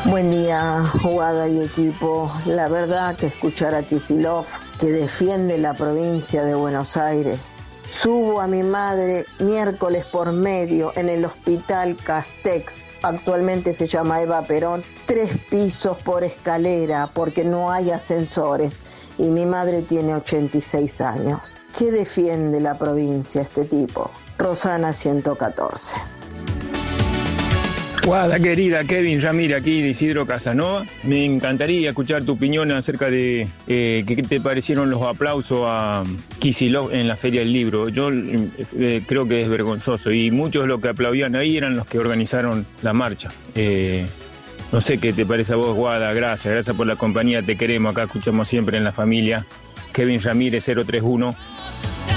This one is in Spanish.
Buen día, Guada y equipo. La verdad que escuchar a Kicillof, que defiende la provincia de Buenos Aires. Subo a mi madre miércoles por medio en el hospital Castex, actualmente se llama Eva Perón, 3 pisos por escalera porque no hay ascensores. Y mi madre tiene 86 años. ¿Qué defiende la provincia este tipo? Rosana 114. Guada querida, Kevin Ramírez aquí de Isidro Casanova. Me encantaría escuchar tu opinión acerca de qué te parecieron los aplausos a Kicillof en la Feria del Libro. Yo creo que es vergonzoso y muchos de los que aplaudían ahí eran los que organizaron la marcha. No sé qué te parece a vos, Guada. Gracias por la compañía, te queremos. Acá escuchamos siempre en la familia. Kevin Ramírez 031.